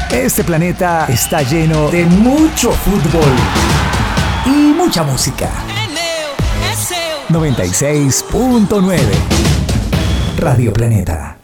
Este planeta está lleno de mucho fútbol y mucha música. 96.9 Radio Planeta.